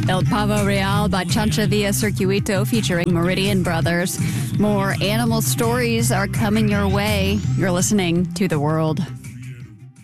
El Pavo Real by Chancha Villa Circuito featuring Meridian Brothers. More animal stories are coming your way. You're listening to The World.